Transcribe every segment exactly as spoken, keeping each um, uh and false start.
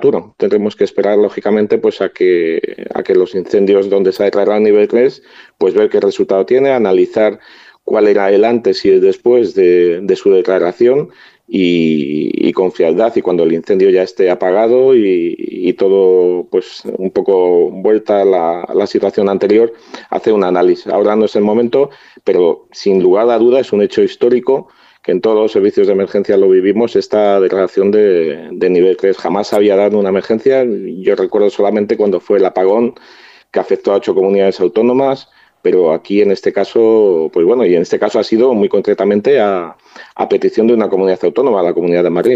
prematuro. Tendremos que esperar, lógicamente, pues a que, a que los incendios donde se ha declarado nivel tres, pues ver qué resultado tiene, analizar cuál era el antes y el después de, de su declaración y, y con frialdad, y cuando el incendio ya esté apagado y, y todo pues un poco vuelta a la, a la situación anterior, hacer un análisis. Ahora no es el momento, pero sin lugar a duda es un hecho histórico que en todos los servicios de emergencia lo vivimos, esta declaración de, de nivel tres. Jamás había dado una emergencia. Yo recuerdo solamente cuando fue el apagón que afectó a ocho comunidades autónomas, pero aquí en este caso, pues bueno, y en este caso ha sido muy concretamente a, a petición de una comunidad autónoma, la Comunidad de Madrid.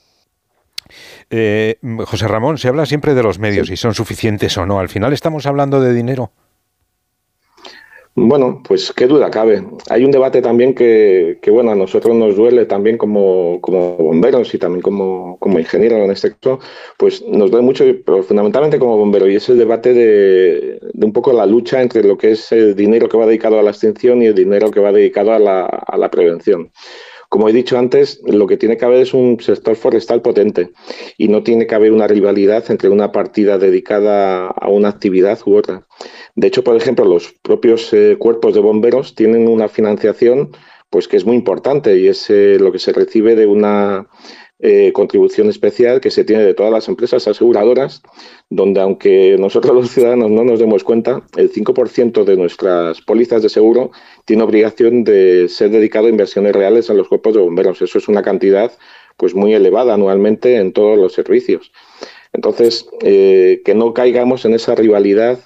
Eh, José Ramón, se habla siempre de los medios, sí, si son suficientes o no. Al final estamos hablando de dinero. Bueno, pues qué duda cabe. Hay un debate también que, que bueno, a nosotros nos duele también como, como bomberos y también como, como ingenieros en este caso, pues nos duele mucho, pero fundamentalmente como bombero, y es el debate de, de un poco la lucha entre lo que es el dinero que va dedicado a la extinción y el dinero que va dedicado a la, a la prevención. Como he dicho antes, lo que tiene que haber es un sector forestal potente y no tiene que haber una rivalidad entre una partida dedicada a una actividad u otra. De hecho, por ejemplo, los propios eh, cuerpos de bomberos tienen una financiación pues que es muy importante y es eh, lo que se recibe de una eh, contribución especial que se tiene de todas las empresas aseguradoras, donde aunque nosotros los ciudadanos no nos demos cuenta, el cinco por ciento de nuestras pólizas de seguro tiene obligación de ser dedicado a inversiones reales en los cuerpos de bomberos. Eso es una cantidad pues muy elevada anualmente en todos los servicios. Entonces, eh, que no caigamos en esa rivalidad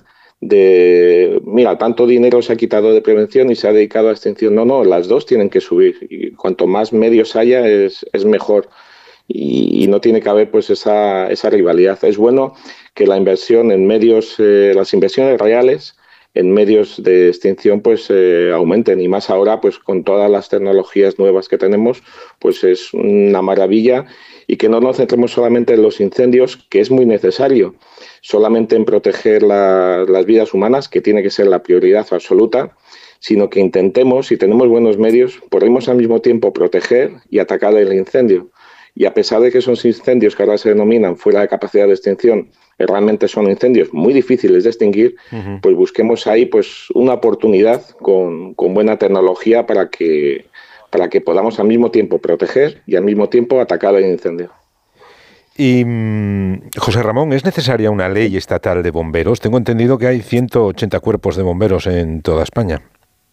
de, mira, tanto dinero se ha quitado de prevención y se ha dedicado a extinción. No, no, las dos tienen que subir y cuanto más medios haya es, es mejor. Y, y no tiene que haber pues esa, esa rivalidad. Es bueno que la inversión en medios, eh, las inversiones reales en medios de extinción pues eh, aumenten, y más ahora pues con todas las tecnologías nuevas que tenemos, pues es una maravilla, y que no nos centremos solamente en los incendios, que es muy necesario, solamente en proteger la, las vidas humanas, que tiene que ser la prioridad absoluta, sino que intentemos, si tenemos buenos medios, podemos al mismo tiempo proteger y atacar el incendio. Y a pesar de que esos incendios que ahora se denominan fuera de capacidad de extinción, realmente son incendios muy difíciles de extinguir, uh-huh. pues busquemos ahí pues una oportunidad con, con buena tecnología para que, para que podamos al mismo tiempo proteger y al mismo tiempo atacar el incendio. Y, José Ramón, ¿es necesaria una ley estatal de bomberos? Tengo entendido que hay ciento ochenta cuerpos de bomberos en toda España.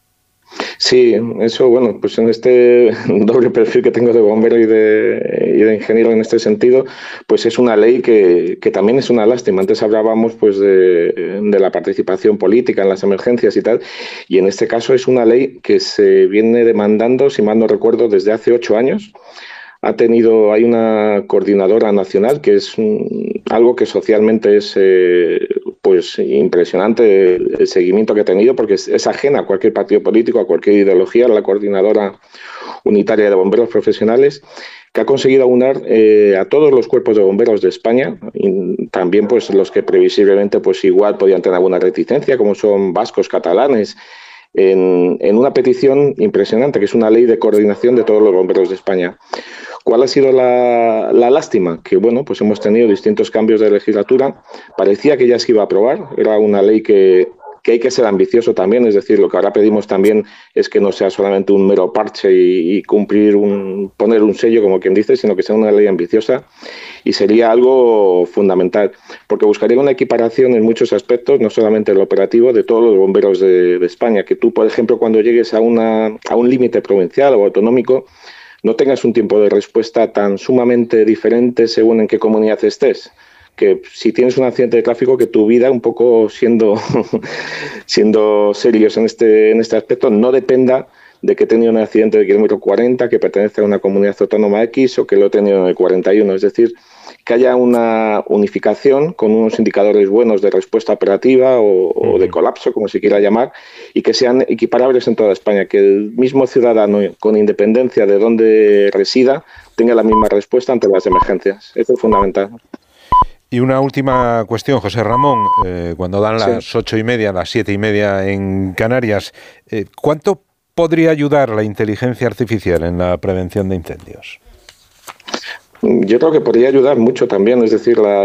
Sí, eso, bueno, pues en este doble perfil que tengo de bombero y de, y de ingeniero en este sentido, pues es una ley que, que también es una lástima. Antes hablábamos pues de, de la participación política en las emergencias y tal, y en este caso es una ley que se viene demandando, si mal no recuerdo, desde hace ocho años. Ha tenido, hay una coordinadora nacional que es un, algo que socialmente es eh, pues impresionante el, el seguimiento que ha tenido, porque es, es ajena a cualquier partido político, a cualquier ideología, la coordinadora unitaria de bomberos profesionales, que ha conseguido aunar eh, a todos los cuerpos de bomberos de España, y también pues los que previsiblemente pues igual podían tener alguna reticencia, como son vascos, catalanes, en, en una petición impresionante, que es una ley de coordinación de todos los bomberos de España. ¿Cuál ha sido la, la lástima? Que bueno, pues hemos tenido distintos cambios de legislatura. Parecía que ya se iba a aprobar. Era una ley que, que hay que ser ambicioso también. Es decir, lo que ahora pedimos también es que no sea solamente un mero parche y, y cumplir un, poner un sello, como quien dice, sino que sea una ley ambiciosa. Y sería algo fundamental, porque buscaría una equiparación en muchos aspectos, no solamente el operativo, de todos los bomberos de, de España. Que tú, por ejemplo, cuando llegues a, una, a un límite provincial o autonómico, no tengas un tiempo de respuesta tan sumamente diferente según en qué comunidad estés. Que si tienes un accidente de tráfico, que tu vida, un poco siendo, siendo serios en este, en este aspecto, no dependa de que he tenido un accidente de kilómetro cuarenta, que pertenece a una comunidad autónoma X, o que lo he tenido en el cuarenta y uno. Es decir, que haya una unificación con unos indicadores buenos de respuesta operativa o, o de colapso, como se quiera llamar, y que sean equiparables en toda España, que el mismo ciudadano, con independencia de dónde resida, tenga la misma respuesta ante las emergencias. Eso es fundamental. Y una última cuestión, José Ramón, eh, cuando dan las sí. ocho y media, las siete y media en Canarias, eh, ¿cuánto podría ayudar la inteligencia artificial en la prevención de incendios? Yo creo que podría ayudar mucho también, es decir, la